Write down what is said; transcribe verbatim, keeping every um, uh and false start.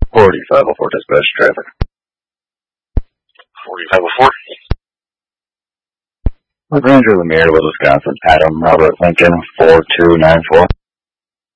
forty-five oh four dispatch traffic. forty-five oh four. Ranger Lemire, Wisconsin. Adam Robert Lincoln, four two nine four.